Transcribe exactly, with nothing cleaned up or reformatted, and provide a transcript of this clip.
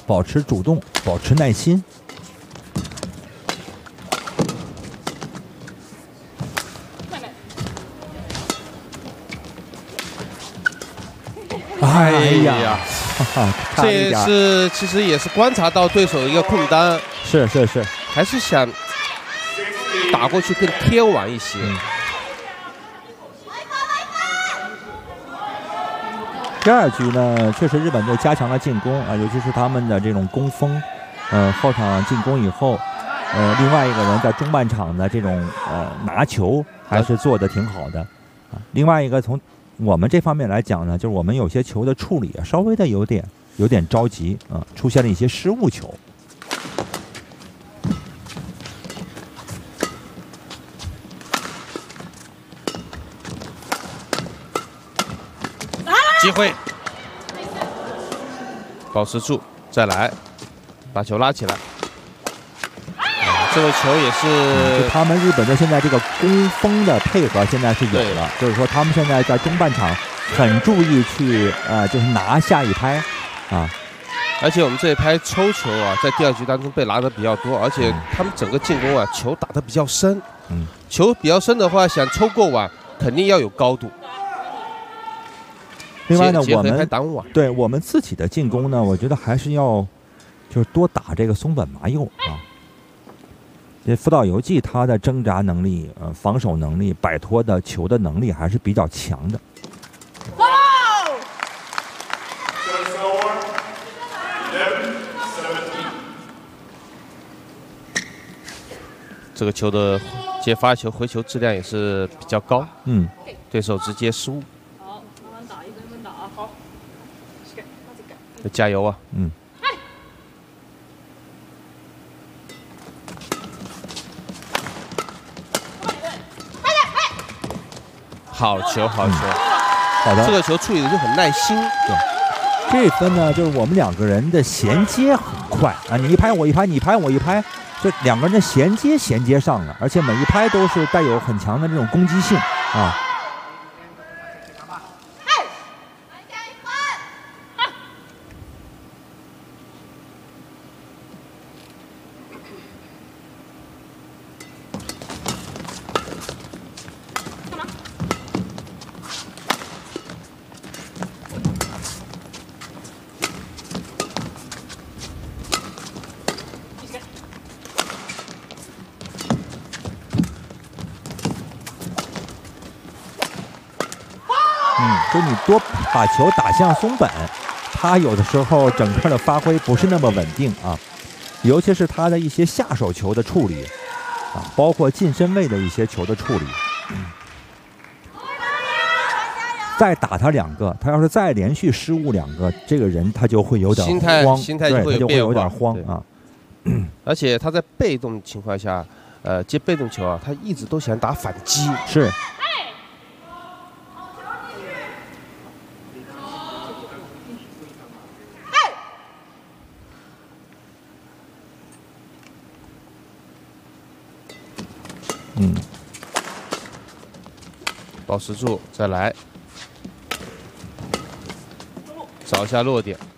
保持主动，保持耐心。 哎呀， 哈哈， 这也是其实也是观察到对手的一个空单， 是是是， 还是想打过去更天玩一些。嗯、 第二局呢，确实日本队加强了进攻啊，尤其是他们的这种攻锋，呃，后场进攻以后，呃，另外一个人在中半场的这种呃拿球还是做得挺好的啊。另外一个从我们这方面来讲呢，就是我们有些球的处理啊，稍微的有点有点着急啊，出现了一些失误球。 机会，保持住，再来，把球拉起来。这个球也是、 嗯、他们日本队现在这个攻锋的配合现在是有了，就是说他们现在在中半场很注意去呃，就是拿下一拍啊。 而且我们这一拍抽球啊，在第二局当中被拿的比较多，而且他们整个进攻啊，球打得比较深。嗯，球比较深的话，想抽过碗肯定要有高度。 另外呢，我们对我们自己的进攻呢，我觉得还是要就是多打这个松本麻佑啊。这福岛由纪他的挣扎能力、呃防守能力、摆脱的球的能力还是比较强的。 这个球的接发球、回球质量也是比较高。 嗯， 对手直接失误。 好，慢慢打，一分分打啊！好， 加油啊！ 嗯。 好球，好球， 好的。 这个球处理的就很耐心。 对，这分呢，就是我们两个人的衔接很快啊，你一拍我一拍，你拍我一拍，这两个人的衔接衔接上了，而且每一拍都是带有很强的这种攻击性啊。嗯，就你多把球打向松本，他有的时候整个的发挥不是那么稳定啊，尤其是他的一些下手球的处理啊，包括近身位的一些球的处理。嗯、再打他两个，他要是再连续失误两个，这个人他就会有点慌， 心态就会有有点慌啊。 而且他在被动情况下，呃，接被动球啊，他一直都想打反击。 是。嗯， 保持住，再来，找一下落点。